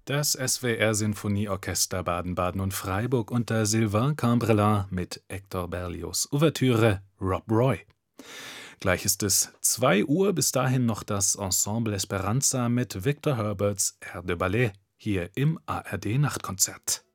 Das SWR-Sinfonieorchester Baden-Baden und Freiburg unter Sylvain Cambrelin mit Hector Berlioz' Ouvertüre Rob Roy. Gleich ist es 2 Uhr, bis dahin noch das Ensemble Esperanza mit Victor Herberts Air de Ballet hier im ARD Nachtkonzert.